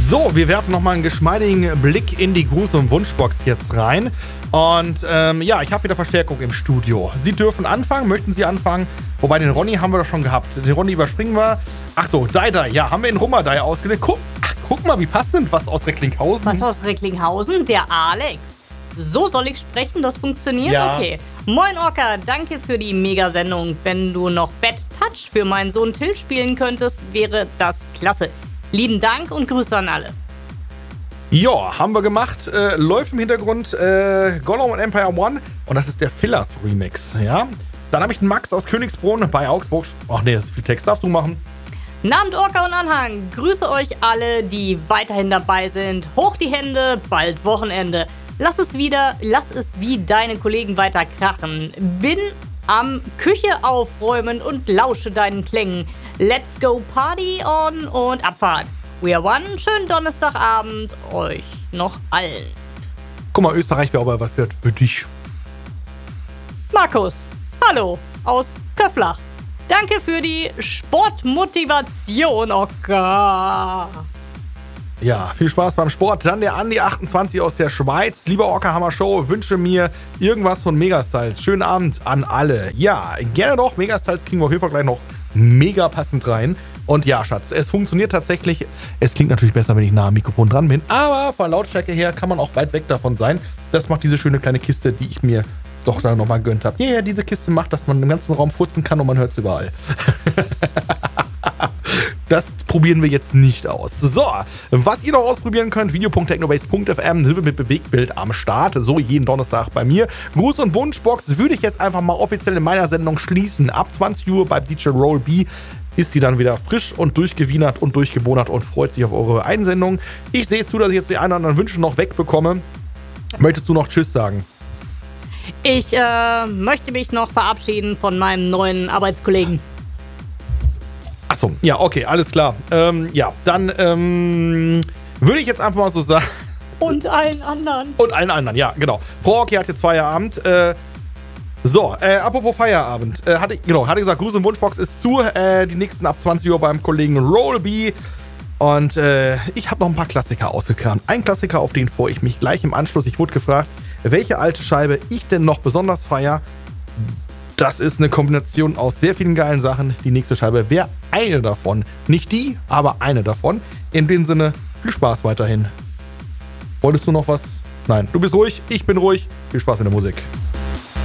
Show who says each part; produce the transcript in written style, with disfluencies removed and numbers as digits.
Speaker 1: So, wir werfen nochmal einen geschmeidigen Blick in die Gruß- und Wunschbox jetzt rein. Und ja, ich habe wieder Verstärkung im Studio. Sie dürfen anfangen, möchten Sie anfangen? Wobei, den Ronny haben wir doch schon gehabt. Den Ronny überspringen wir. Ach so, Dai, ja, haben wir in Rummerdai ausgelegt. Guck mal, wie passend, was aus Recklinghausen.
Speaker 2: Was aus Recklinghausen? Der Alex. So soll ich sprechen, das funktioniert?
Speaker 1: Ja.
Speaker 2: Okay. Moin Orca, danke für die Mega-Sendung. Wenn du noch Bad Touch für meinen Sohn Till spielen könntest, wäre das klasse. Lieben Dank und Grüße an alle.
Speaker 1: Ja, haben wir gemacht. Läuft im Hintergrund Gollum und Empire One. Und das ist der Fillers Remix, ja. Dann habe ich den Max aus Königsbrunn bei Augsburg. Ach nee, das ist viel Text. Darfst du machen?
Speaker 2: Namt Orca und Anhang. Grüße euch alle, die weiterhin dabei sind. Hoch die Hände, bald Wochenende. Lass es wie deine Kollegen weiter krachen. Bin am Küche aufräumen und lausche deinen Klängen. Let's go Party on und Abfahrt. We are one. Schönen Donnerstagabend euch noch allen.
Speaker 1: Guck mal, Österreich wäre aber was für dich.
Speaker 2: Markus, hallo aus Köflach. Danke für die Sportmotivation, Orca.
Speaker 1: Ja, viel Spaß beim Sport. Dann der Andi 28 aus der Schweiz. Lieber Orca Hammer Show, wünsche mir irgendwas von Megastyles. Schönen Abend an alle. Ja, gerne doch. Megastyles kriegen wir auf jeden Fall gleich noch mega passend rein. Und ja, Schatz, es funktioniert tatsächlich. Es klingt natürlich besser, wenn ich nah am Mikrofon dran bin. Aber von Lautstärke her kann man auch weit weg davon sein. Das macht diese schöne kleine Kiste, die ich mir doch da nochmal gönnt habe. Ja, diese Kiste macht, dass man im ganzen Raum furzen kann und man hört es überall. Das probieren wir jetzt nicht aus. So, was ihr noch ausprobieren könnt, video.technobase.fm, sind wir mit Bewegtbild am Start. So jeden Donnerstag bei mir. Gruß- und Wunschbox würde ich jetzt einfach mal offiziell in meiner Sendung schließen. Ab 20 Uhr bei DJ Roll B ist sie dann wieder frisch und durchgewienert und durchgebonert und freut sich auf eure Einsendung. Ich sehe zu, dass ich jetzt die einen oder anderen Wünsche noch wegbekomme. Möchtest du noch Tschüss sagen?
Speaker 2: Ich möchte mich noch verabschieden von meinem neuen Arbeitskollegen.
Speaker 1: Achso, ja, okay, alles klar. Ja, dann würde ich jetzt einfach mal so sagen.
Speaker 2: Und allen anderen.
Speaker 1: Und allen anderen, ja, genau. Frau Orki hat jetzt Feierabend. Apropos Feierabend. Hatte gesagt, Gruß- und Wunschbox ist zu. Die nächsten ab 20 Uhr beim Kollegen Rollby. Und ich habe noch ein paar Klassiker ausgekramt. Ein Klassiker, auf den freue ich mich gleich im Anschluss. Ich wurde gefragt, welche alte Scheibe ich denn noch besonders feiere. Das ist eine Kombination aus sehr vielen geilen Sachen. Die nächste Scheibe wäre eine davon. Nicht die, aber eine davon. In dem Sinne, viel Spaß weiterhin. Wolltest du noch was? Nein, du bist ruhig, ich bin ruhig. Viel Spaß mit der Musik.